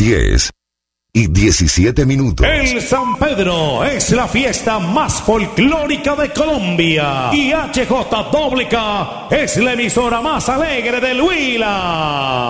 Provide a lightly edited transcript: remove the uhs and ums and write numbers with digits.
10:17. El San Pedro es la fiesta más folclórica de Colombia y HJWK es la emisora más alegre del Huila.